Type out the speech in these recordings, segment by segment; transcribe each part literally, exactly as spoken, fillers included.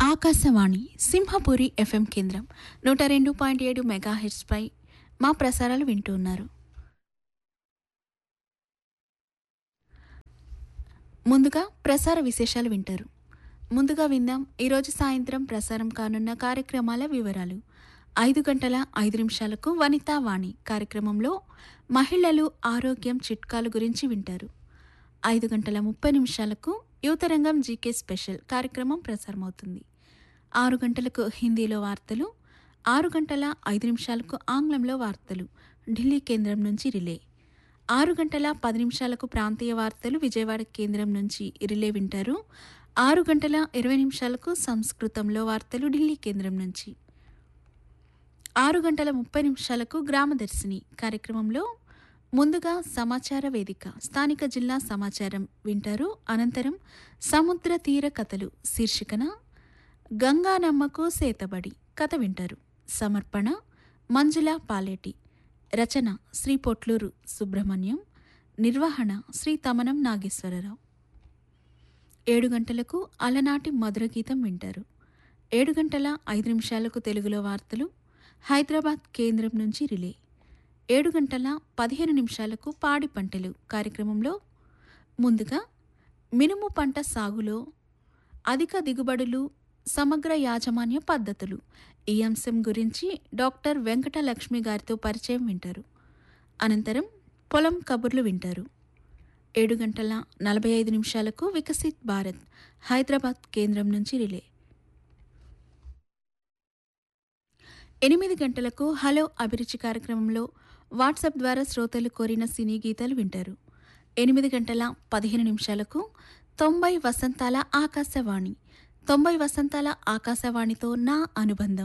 Akashvani Simhapuri FM కేంద్రం నూట రెండు పాయింట్ ఏడు మెగాహెర్ట్స్పై మా ప్రసారాలు వింటూ ఉన్నారు. ముందుగా ప్రసార విశేషాలు వింటారు. ముందుగా విందాం ఈరోజు సాయంత్రం ప్రసారం కానున్న కార్యక్రమాల వివరాలు. ఐదు గంటల ఐదు నిమిషాలకు వనితా వాణి కార్యక్రమంలో మహిళలు ఆరోగ్యం చిట్కాలు గురించి వింటారు. ఐదు గంటల ముప్పై నిమిషాలకు యువతరంగం జీకే స్పెషల్ కార్యక్రమం ప్రసారమవుతుంది. ఆరు గంటలకు హిందీలో వార్తలు, ఆరు గంటల ఐదు నిమిషాలకు ఆంగ్లంలో వార్తలు ఢిల్లీ కేంద్రం నుంచి రిలే, ఆరు గంటల పది నిమిషాలకు ప్రాంతీయ వార్తలు విజయవాడ కేంద్రం నుంచి రిలే వింటారు. ఆరు గంటల ఇరవై నిమిషాలకు సంస్కృతంలో వార్తలు ఢిల్లీ కేంద్రం నుంచి. ఆరు గంటల ముప్పై నిమిషాలకు గ్రామదర్శిని కార్యక్రమంలో ముందుగా సమాచార వేదిక స్థానిక జిల్లా సమాచారం వింటారు. అనంతరం సముద్ర తీర కథలు శీర్షికన గంగానమ్మకు సేతబడి కథ వింటారు. సమర్పణ మంజుల పాలేటి, రచన శ్రీ పొట్లూరు సుబ్రహ్మణ్యం, నిర్వహణ శ్రీ తమనం నాగేశ్వరరావు. ఏడు గంటలకు అలనాటి మధుర గీతం వింటారు. ఏడు గంటల ఐదు నిమిషాలకు తెలుగులో వార్తలు హైదరాబాద్ కేంద్రం నుంచి రిలే. ఏడు గంటల పదిహేను నిమిషాలకు పాడి పంటలు కార్యక్రమంలో ముందుగా మినుము పంట సాగులో అధిక దిగుబడులు, సమగ్ర యాజమాన్య పద్ధతులు ఈ అంశం గురించి డాక్టర్ వెంకట లక్ష్మి గారితో పరిచయం వింటారు. అనంతరం పొలం కబుర్లు వింటారు. ఏడు గంటల నలభై ఐదు నిమిషాలకు వికసిత్ భారత్ హైదరాబాద్ కేంద్రం నుంచి రిలే. ఎనిమిది గంటలకు హలో అభిరుచి కార్యక్రమంలో వాట్సాప్ ద్వారా శ్రోతలు కోరిన సినీ గీతాలు వింటారు. ఎనిమిది గంటల పదిహేను నిమిషాలకు తొంభై వసంతాల ఆకాశవాణి తొంభై వసంతాల ఆకాశవాణితో నా అనుబంధం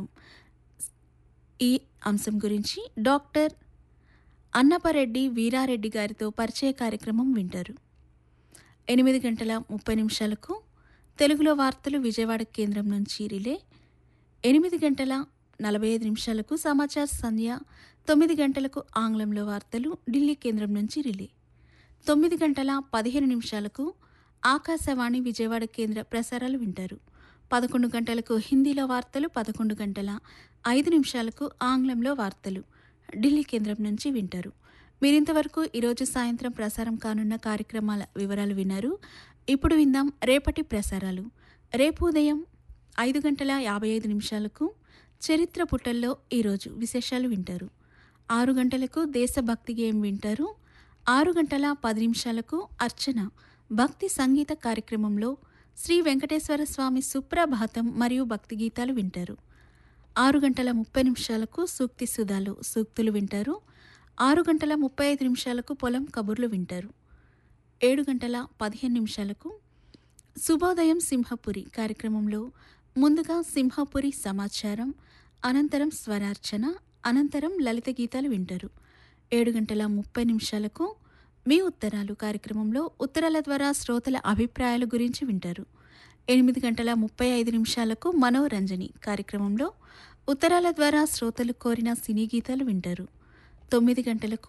ఈ అంశం గురించి డాక్టర్ అన్నపరెడ్డి వీరారెడ్డి గారితో పరిచయ కార్యక్రమం వింటారు. ఎనిమిది గంటల ముప్పై నిమిషాలకు తెలుగులో వార్తలు విజయవాడ కేంద్రం నుంచి రిలే. ఎనిమిది గంటల నలభై ఐదు నిమిషాలకు సమాచార సంధ్య, తొమ్మిది గంటలకు ఆంగ్లంలో వార్తలు ఢిల్లీ కేంద్రం నుంచి రిలే. తొమ్మిది గంటల పదిహేను నిమిషాలకు ఆకాశవాణి విజయవాడ కేంద్ర ప్రసారాలు వింటారు. పదకొండు గంటలకు హిందీలో వార్తలు, పదకొండు గంటల ఐదు నిమిషాలకు ఆంగ్లంలో వార్తలు ఢిల్లీ కేంద్రం నుంచి వింటారు. మీరింతవరకు ఈరోజు సాయంత్రం ప్రసారం కానున్న కార్యక్రమాల వివరాలు విన్నారు. ఇప్పుడు విందాం రేపటి ప్రసారాలు. రేపు ఉదయం ఐదు గంటల యాభై ఐదు నిమిషాలకు చరిత్ర పుటల్లో ఈరోజు విశేషాలు వింటారు. ఆరు గంటలకు దేశభక్తి గేయం వింటారు. ఆరు గంటల పది నిమిషాలకు అర్చన భక్తి సంగీత కార్యక్రమంలో శ్రీ వెంకటేశ్వర స్వామి సుప్రభాతం మరియు భక్తి గీతాలు వింటారు. ఆరు గంటల ముప్పై నిమిషాలకు సూక్తి సుధాలు సూక్తులు వింటారు. ఆరు గంటల ముప్పై ఐదు నిమిషాలకు పొలం కబుర్లు వింటారు. ఏడు గంటల పదిహేను నిమిషాలకు శుభోదయం సింహపురి కార్యక్రమంలో ముందుగా సింహపురి సమాచారం, అనంతరం స్వరార్చన, అనంతరం లలిత గీతాలు వింటారు. ఏడు గంటల ముప్పై నిమిషాలకు మీ ఉత్తరాలు కార్యక్రమంలో ఉత్తరాల ద్వారా శ్రోతల అభిప్రాయాల గురించి వింటారు. ఎనిమిది గంటల ముప్పై ఐదు నిమిషాలకు మనోరంజని కార్యక్రమంలో ఉత్తరాల ద్వారా శ్రోతలు కోరిన సినీ గీతాలు వింటారు. తొమ్మిది గంటలకు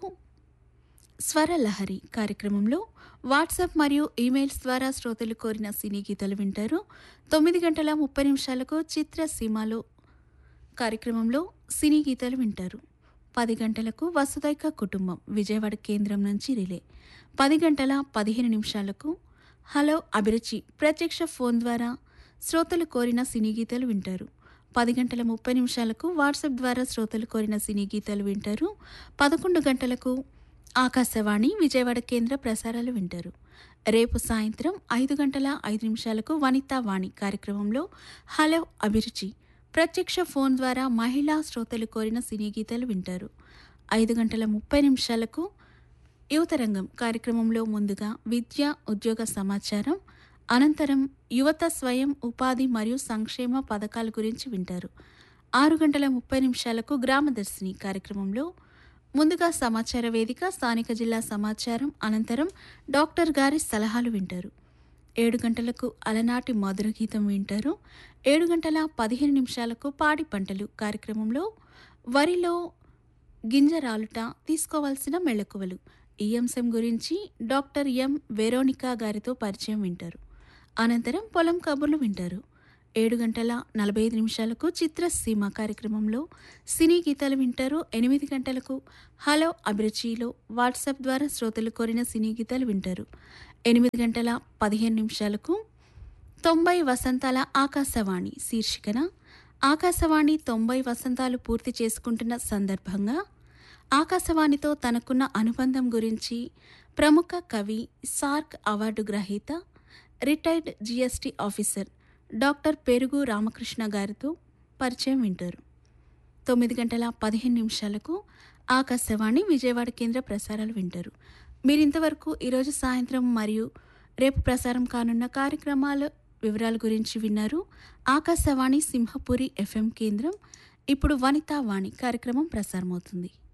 స్వరలహరి కార్యక్రమంలో వాట్సాప్ మరియు ఈమెయిల్స్ ద్వారా శ్రోతలు కోరిన సినీ గీతాలు వింటారు. తొమ్మిది గంటల ముప్పై నిమిషాలకు చిత్రసీమలో కార్యక్రమంలో సినీ గీతాలు వింటారు. పది గంటలకు వసుదైక కుటుంబం విజయవాడ కేంద్రం నుంచి రిలే. పది గంటల పదిహేను నిమిషాలకు హలో అభిరుచి ప్రత్యక్ష ఫోన్ ద్వారా శ్రోతలు కోరిన సినీ గీతాలు వింటారు. పది గంటల ముప్పై నిమిషాలకు వాట్సాప్ ద్వారా శ్రోతలు కోరిన సినీ గీతాలు వింటారు. పదకొండు గంటలకు ఆకాశవాణి విజయవాడ కేంద్ర ప్రసారాలు వింటారు. రేపు సాయంత్రం ఐదు గంటల ఐదు నిమిషాలకు వనితా వాణి కార్యక్రమంలో హలో అభిరుచి ప్రత్యక్ష ఫోన్ ద్వారా మహిళా శ్రోతలు కోరిన సినీ గీతాలు వింటారు. ఐదు గంటల ముప్పై నిమిషాలకు యువతరంగం కార్యక్రమంలో ముందుగా విద్య ఉద్యోగ సమాచారం, అనంతరం యువత స్వయం ఉపాధి మరియు సంక్షేమ పథకాల గురించి వింటారు. ఆరు గంటల ముప్పై నిమిషాలకు గ్రామదర్శిని కార్యక్రమంలో ముందుగా సమాచార వేదిక స్థానిక జిల్లా సమాచారం, అనంతరం డాక్టర్ గారి సలహాలు వింటారు. ఏడు గంటలకు అలనాటి మధుర గీతం వింటారు. ఏడు గంటల పదిహేను నిమిషాలకు పాడి పంటలు కార్యక్రమంలో వరిలో గింజ రాలుట తీసుకోవాల్సిన మెళకువలు ఈ అంశం గురించి డాక్టర్ ఎం వెరోనికా గారితో పరిచయం వింటారు. అనంతరం పొలం కబుర్లు వింటారు. ఏడు గంటల నలభై ఐదు నిమిషాలకు చిత్రసీమ కార్యక్రమంలో సినీ గీతాలు వింటారు. ఎనిమిది గంటలకు హలో అభిరుచిలో వాట్సాప్ ద్వారా శ్రోతలు కోరిన సినీ గీతాలు వింటారు. ఎనిమిది గంటల పదిహేను నిమిషాలకు తొంభై వసంతాల ఆకాశవాణి శీర్షికన ఆకాశవాణి తొంభై వసంతాలు పూర్తి చేసుకుంటున్న సందర్భంగా ఆకాశవాణితో తనకున్న అనుబంధం గురించి ప్రముఖ కవి, సార్క్ అవార్డు గ్రహీత, రిటైర్డ్ జీఎస్టీ ఆఫీసర్ డాక్టర్ పెరుగు రామకృష్ణ గారితో పరిచయం వింటారు. తొమ్మిది గంటల పదిహేను నిమిషాలకు ఆకాశవాణి విజయవాడ కేంద్ర ప్రసారాలు వింటారు. మీరింతవరకు ఈరోజు సాయంత్రం మరియు రేపు ప్రసారం కానున్న కార్యక్రమాల వివరాల గురించి విన్నారు. ఆకాశవాణి సింహపురి ఎఫ్ఎం కేంద్రం. ఇప్పుడు వనితా వాణి కార్యక్రమం ప్రసారమవుతుంది.